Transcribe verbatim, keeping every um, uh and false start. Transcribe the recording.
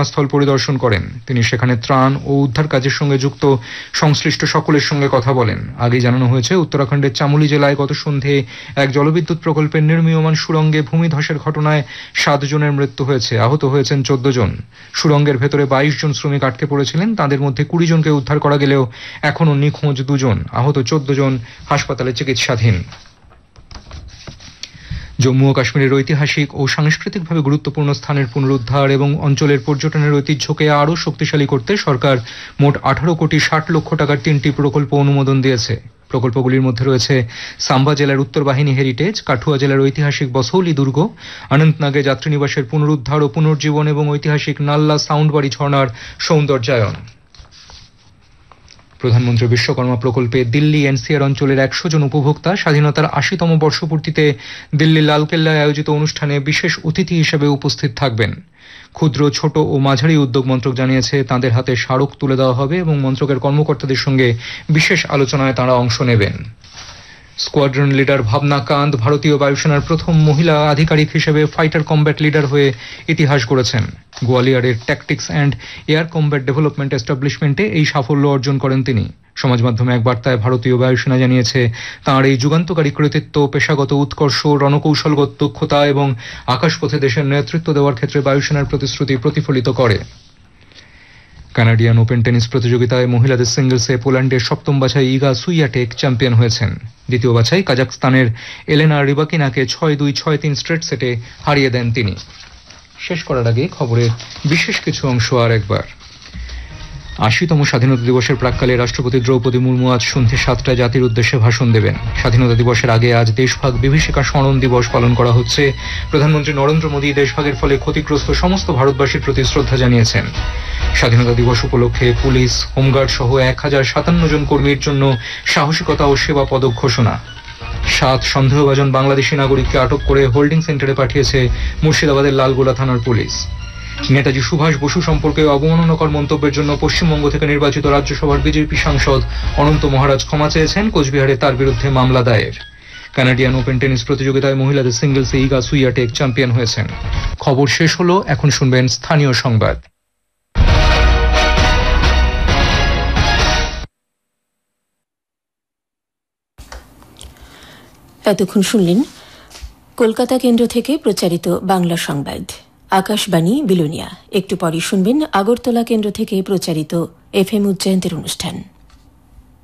ঘটনাস্থল পরিদর্শন করেন। তিনি সেখানে ত্রাণ ও উদ্ধার কাজের সঙ্গে যুক্ত সংশ্লিষ্ট সকলের সঙ্গে কথা বলেন। আগেই জানানো হয়েছে, উত্তরাখণ্ডের চামোলি জেলায় গত সন্ধে এক জলবিদ্যুৎ প্রকল্পের নির্মীয়মান সুড়ঙ্গে ভূমিধসের ঘটনায় সাত জনের মৃত্যু হয়েছে, আহত হয়েছেন চোদ্দ জন। সুড়ঙ্গের ভেতরে বাইশ জন শ্রমিক আটকে পড়েছিলেন। তাদের মধ্যে কুড়ি জনকে উদ্ধার করা গেলেও এখনও নিখোঁজ দুজন। আহত চোদ্দ জন হাসপাতালে চিকিৎসাধীন। জম্মু ও কাশ্মীরের ঐতিহাসিক ও সাংস্কৃতিকভাবে গুরুত্বপূর্ণ স্থানের পুনরুদ্ধার এবং অঞ্চলের পর্যটনের ঐতিহ্যকে আরও শক্তিশালী করতে সরকার মোট আঠারো কোটি ষাট লক্ষ টাকার তিনটি প্রকল্প অনুমোদন দিয়েছে। প্রকল্পগুলির মধ্যে রয়েছে সাম্বা জেলার উত্তর বাহিনী হেরিটেজ, কাঠুয়া জেলার ঐতিহাসিক বসৌলি দুর্গ, অনন্তনাগে যাত্রীনিবাসের পুনরুদ্ধার ও পুনর্জীবন এবং ঐতিহাসিক নাল্লা সাউন্ডবাড়ি ঝর্ণার সৌন্দর্যায়ন। প্রধানমন্ত্রী বিশ্বকর্মা প্রকল্পে দিল্লি এনসিআর অঞ্চলের একশো জন উপভোক্তা স্বাধীনতার আশিতম বর্ষপূর্তিতে দিল্লির লালকেল্লায় আয়োজিত অনুষ্ঠানে বিশেষ অতিথি হিসেবে উপস্থিত থাকবেন। ক্ষুদ্র, ছোট ও মাঝারি উদ্যোগ মন্ত্রক জানিয়েছে, তাঁদের হাতে স্মারক তুলে দেওয়া হবে এবং মন্ত্রকের কর্মকর্তাদের সঙ্গে বিশেষ আলোচনায় তাঁরা অংশ নেবেন। স্কোয়াড্রন লিডার ভাবনা কান্ত ভারতীয় বায়ুসেনার প্রথম মহিলা আধিকারিক হিসেবে ফাইটার কমব্যাট লিডার হয়ে ইতিহাস গড়েছেন। গোয়ালিয়রের tactics and air combat development এস্টাবলিশমেন্টে এই সাফল্য অর্জন করেন তিনি। সমাজ মাধ্যমে এক বার্তায় ভারতীয় বায়ুসেনা জানিয়েছে, তাঁর এই যুগান্তকারী কৃতিত্ব, পেশাগত উৎকর্ষ, রণকৌশলগত দক্ষতা এবং আকাশপথে দেশের নেতৃত্ব দেওয়ার ক্ষেত্রে বায়ুসেনার প্রতিশ্রুতি প্রতিফলিত করে। কানাডিয়ান ওপেন টেনিস প্রতিযোগিতায় মহিলাদের সিঙ্গলসে পোল্যান্ডের সপ্তম বাছাই ইগা সুইয়াটেক চ্যাম্পিয়ন হয়েছেন। দ্বিতীয় বাছাই কাজাখস্তানের এলেনা রিবাকিনাকে ছয় দুই ছয় তিন স্ট্রেট সেটে হারিয়ে দেন তিনি। শেষ করার আগে খবরের বিশেষ কিছু অংশ আর একবার। আশিতম স্বাধীনতা দিবসের প্রাক্কালে রাষ্ট্রপতি দ্রৌপদী মুর্মু আজ সন্ধ্যে সাতটায় জাতির উদ্দেশ্যে ভাষণ দেবেন। স্বাধীনতা দিবসের আগে আজ দেশভাগ বিভীষিকা স্মরণ দিবস পালন করা হচ্ছে। প্রধানমন্ত্রী নরেন্দ্র মোদী দেশভাগের ফলে ক্ষতিগ্রস্ত সমস্ত ভারতবাসীর প্রতি শ্রদ্ধা জানিয়েছেন। স্বাধীনতা দিবস উপলক্ষে পুলিশ, হোমগার্ড সহ এক হাজার সাতান্ন জন কর্মীর জন্য সাহসিকতা ও সেবা পদক ঘোষণা। সাত সন্দেহভাজন বাংলাদেশি নাগরিককে আটক করে হোল্ডিং সেন্টারে পাঠিয়েছে মুর্শিদাবাদের লালগোলা থানার পুলিশ। নেতাজি সুভাষ বসু সম্পর্কে অবমাননাকর মন্তব্যের জন্য পশ্চিমবঙ্গ থেকে নির্বাচিত রাজ্যসভার বিজেপি সাংসদ অনন্ত মহারাজ ক্ষমা চেয়েছেন। কোচবিহারে তার বিরুদ্ধে মামলা দায়ের। কানাডিয়ান ওপেন টেনিস প্রতিযোগিতায় মহিলাদের সিঙ্গলসে ইগা সুইয়াটেক চ্যাম্পিয়ন হয়েছেন। খবর শেষ হলো, এখন শুনবেন স্থানীয় সংবাদ। এতক্ষণ শুনলেন কলকাতা কেন্দ্র থেকে প্রচারিত বাংলা সংবাদ। আকাশবাণী বিলোনিয়া। একটু পরই শুনবেন আগরতলা কেন্দ্র থেকে প্রচারিত এফ এম উজ্জয়ন্তের অনুষ্ঠান।